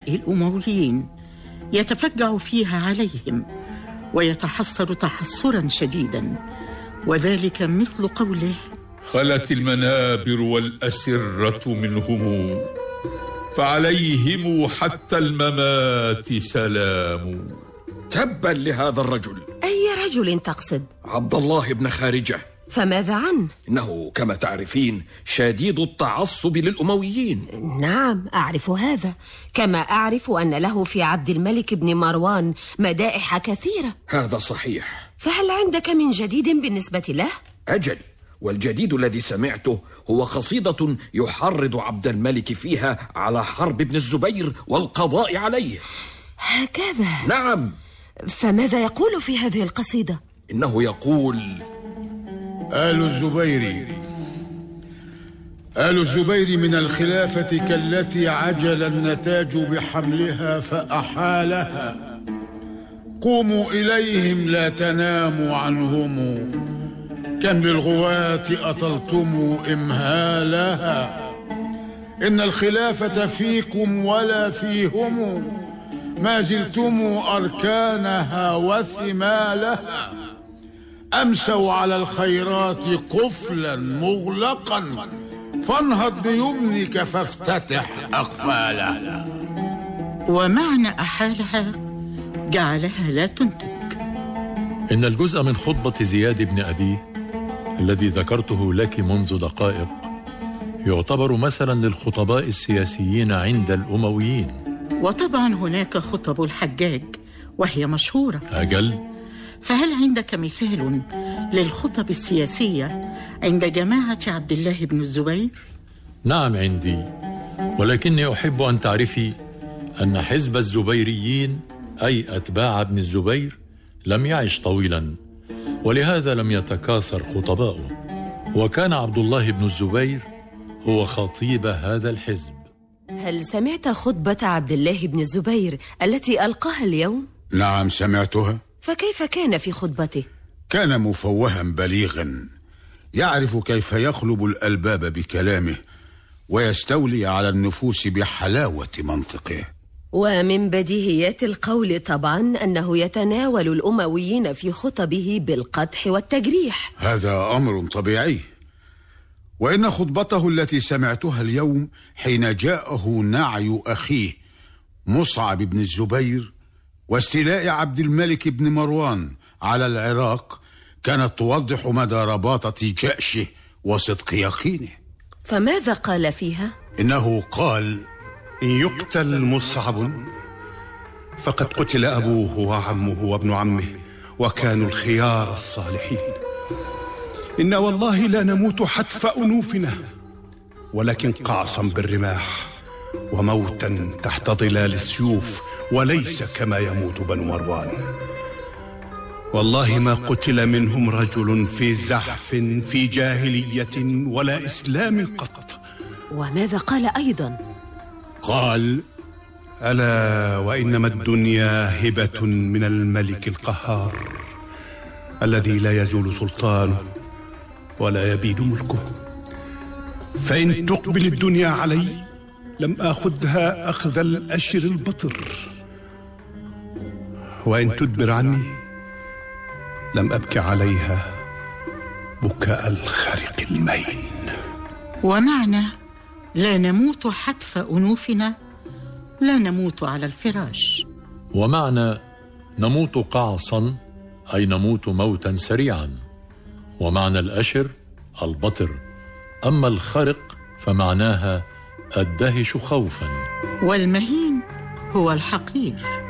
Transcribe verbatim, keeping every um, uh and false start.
خلفاء الأمويين يتفجع فيها عليهم ويتحسر تحسرا شديدا، وذلك مثل قوله: خلت المنابر والأسرة منهم فعليهم حتى الممات سلام. تبا لهذا الرجل. أي رجل تقصد؟ عبد الله بن خارجة. فماذا عنه؟ إنه كما تعرفين شديد التعصب للأمويين. نعم أعرف هذا، كما أعرف أن له في عبد الملك بن مروان مدائح كثيرة. هذا صحيح. فهل عندك من جديد بالنسبة له؟ أجل، والجديد الذي سمعته هو قصيدة يحرض عبد الملك فيها على حرب ابن الزبير والقضاء عليه. هكذا؟ نعم. فماذا يقول في هذه القصيدة؟ إنه يقول: آل الزبير آل الزبير من الخلافة كالتي عجل النتاج بحملها فأحالها، قوموا إليهم لا تناموا عنهم، كم للغواة أطلتم إمهالها، إن الخلافة فيكم ولا فيهم، ما زلتم أركانها وثمالها، أمسوا على الخيرات قفلا مغلقا، فانهض بيمنك فافتتح أقفالها. ومعنى أحالها جعلها لا تنتج. إن الجزء من خطبة زياد بن أبيه الذي ذكرته لك منذ دقائق يعتبر مثلا للخطباء السياسيين عند الأمويين. وطبعا هناك خطب الحجاج وهي مشهورة. أجل. فهل عندك مثال للخطب السياسية عند جماعة عبد الله بن الزبير؟ نعم عندي، ولكني أحب أن تعرفي أن حزب الزبيريين أي أتباع ابن الزبير لم يعش طويلا، ولهذا لم يتكاثر خطباؤه، وكان عبد الله بن الزبير هو خطيب هذا الحزب. هل سمعت خطبة عبد الله بن الزبير التي ألقاها اليوم؟ نعم سمعتها. فكيف كان في خطبته؟ كان مفوها بليغا، يعرف كيف يخلب الألباب بكلامه ويستولي على النفوس بحلاوة منطقه. ومن بديهيات القول طبعا أنه يتناول الأمويين في خطبه بالقدح والتجريح. هذا أمر طبيعي، وإن خطبته التي سمعتها اليوم حين جاءه نعي أخيه مصعب بن الزبير واستيلاء عبد الملك بن مروان على العراق كانت توضح مدى رباطة جأشه وصدق يقينه. فماذا قال فيها؟ إنه قال: إن يقتل مصعب فقد قتل أبوه وعمه وابن عمه وكانوا الخيار الصالحين. إن والله لا نموت حتف أنوفنا، ولكن قعصا بالرماح وموتا تحت ظلال السيوف، وليس كما يموت بنو مروان. والله ما قتل منهم رجل في زحف في جاهلية ولا إسلام قط. وماذا قال أيضا؟ قال: ألا وإنما الدنيا هبة من الملك القهار الذي لا يزول سلطانه ولا يبيد ملكه، فإن تقبل الدنيا علي لم آخذها أخذ الأشر البطر، وإن تدبر عني لم أبك عليها بكاء الخارق المين. ومعنى لا نموت حتف أنوفنا لا نموت على الفراش. ومعنى نموت قعصا أي نموت موتا سريعا. ومعنى الأشر البطر، أما الخرق فمعناها الدهش خوفا. والمهين هو الحقير.